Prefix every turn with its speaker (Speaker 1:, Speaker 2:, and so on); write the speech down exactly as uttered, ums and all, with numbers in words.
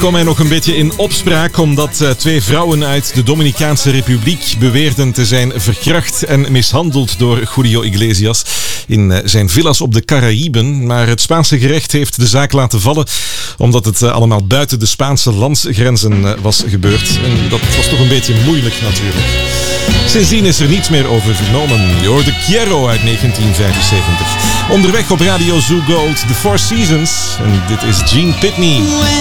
Speaker 1: Kwam hij nog een beetje in opspraak omdat uh, twee vrouwen uit de Dominicaanse Republiek beweerden te zijn verkracht en mishandeld door Julio Iglesias in uh, zijn villa's op de Caraïben. Maar het Spaanse gerecht heeft de zaak laten vallen omdat het uh, allemaal buiten de Spaanse landsgrenzen uh, was gebeurd. En dat was toch een beetje moeilijk natuurlijk. Sindsdien is er niets meer over vernomen. Je hoorde Quiero uit negentien vijfenzeventig. Onderweg op Radio Zoo Gold, The Four Seasons. En dit is Gene Pitney.